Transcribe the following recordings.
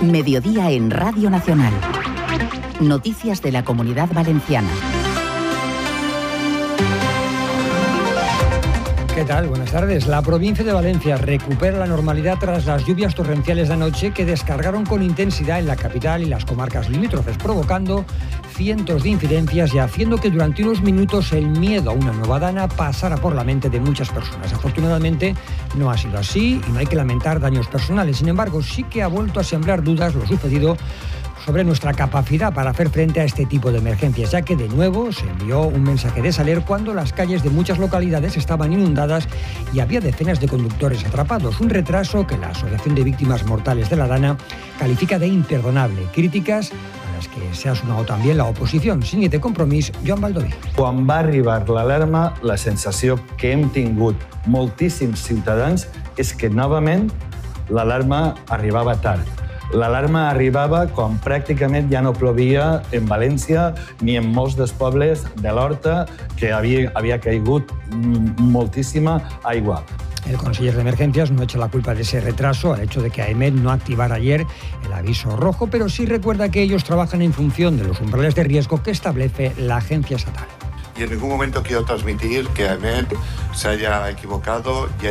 Mediodía en Radio Nacional. Noticias de la Comunidad Valenciana. ¿Qué tal? Buenas tardes. La provincia de Valencia recupera la normalidad tras las lluvias torrenciales de anoche que descargaron con intensidad en la capital y las comarcas limítrofes, provocando cientos de incidencias y haciendo que durante unos minutos el miedo a una nueva dana pasara por la mente de muchas personas. Afortunadamente no ha sido así y no hay que lamentar daños personales. Sin embargo, sí que ha vuelto a sembrar dudas lo sucedido sobre nuestra capacidad para hacer frente a este tipo de emergencias, ya que de nuevo se envió un mensaje de saler cuando las calles de muchas localidades estaban inundadas y había decenas de conductores atrapados. Un retraso que la Asociación de Víctimas Mortales de la Dana califica de imperdonable. Críticas a las que se ha sumado también la oposición. Sin de Compromís, Joan Baldoví. Quan va arribar l'alarma, la sensació que hem tingut moltíssims ciutadans és que novament l'alarma arribava tard. L'alarma arribava quan pràcticament ja no plovia en València ni en molts dels pobles de l'Horta, que havia caigut moltíssima aigua. El conseller de Emergencias no echa la culpa de ese retraso al hecho de que AEMET no activara ayer el aviso rojo, pero sí recuerda que ellos trabajan en función de los umbrales de riesgo que establece la agencia estatal. Y en ningún momento quiero transmitir que AEMET se haya equivocado y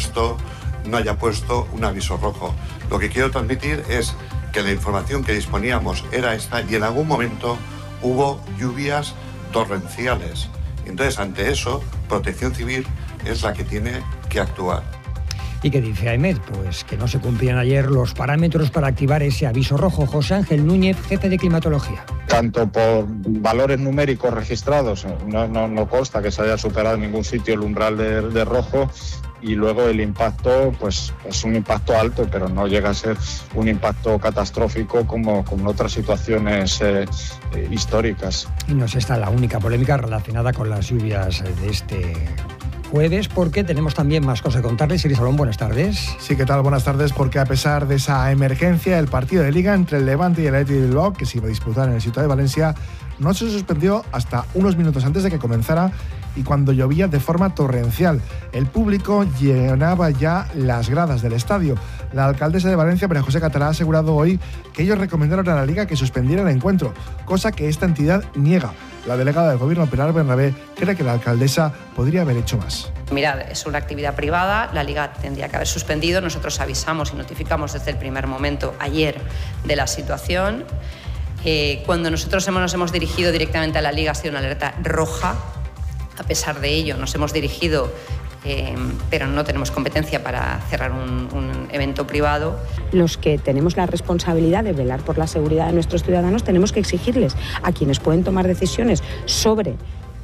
no haya puesto un aviso rojo. Lo que quiero transmitir es que la información que disponíamos era esta y en algún momento hubo lluvias torrenciales. Entonces, ante eso, Protección Civil es la que tiene que actuar. ¿Y qué dice AEMET? Pues que no se cumplían ayer los parámetros para activar ese aviso rojo. José Ángel Núñez, jefe de climatología. Tanto por valores numéricos registrados, no consta que se haya superado en ningún sitio el umbral de rojo, y luego el impacto pues es un impacto alto, pero no llega a ser un impacto catastrófico como en otras situaciones históricas. Y no es esta la única polémica relacionada con las lluvias de este jueves, porque tenemos también más cosas que contarles. Iris Salón, buenas tardes. Sí, ¿qué tal? Buenas tardes, porque a pesar de esa emergencia, el partido de Liga entre el Levante y el Athletic de Bilbao, que se iba a disputar en el Ciutat de Valencia, no se suspendió hasta unos minutos antes de que comenzara y cuando llovía de forma torrencial. El público llenaba ya las gradas del estadio. La alcaldesa de Valencia, María José Catalá, ha asegurado hoy que ellos recomendaron a la Liga que suspendiera el encuentro, cosa que esta entidad niega. La delegada del Gobierno, Pilar Bernabé, cree que la alcaldesa podría haber hecho más. Mirad, es una actividad privada, la Liga tendría que haber suspendido. Nosotros avisamos y notificamos desde el primer momento, ayer, de la situación. Cuando nosotros nos hemos dirigido directamente a la Liga ha sido una alerta roja. A pesar de ello, nos hemos dirigido, pero no tenemos competencia para cerrar un evento privado. Los que tenemos la responsabilidad de velar por la seguridad de nuestros ciudadanos tenemos que exigirles a quienes pueden tomar decisiones sobre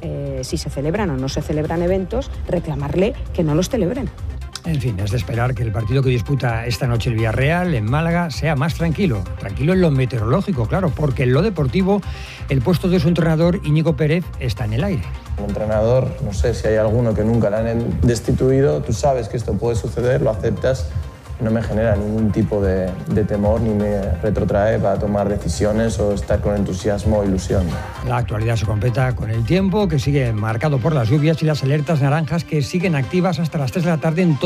si se celebran o no se celebran eventos, reclamarle que no los celebren. En fin, es de esperar que el partido que disputa esta noche el Villarreal en Málaga sea más tranquilo. Tranquilo en lo meteorológico, claro, porque en lo deportivo el puesto de su entrenador, Íñigo Pérez, está en el aire. El entrenador, no sé si hay alguno que nunca le han destituido, tú sabes que esto puede suceder, lo aceptas. No me genera ningún tipo de temor ni me retrotrae para tomar decisiones o estar con entusiasmo o ilusión. La actualidad se completa con el tiempo, que sigue marcado por las lluvias y las alertas naranjas que siguen activas hasta las 3 de la tarde en todo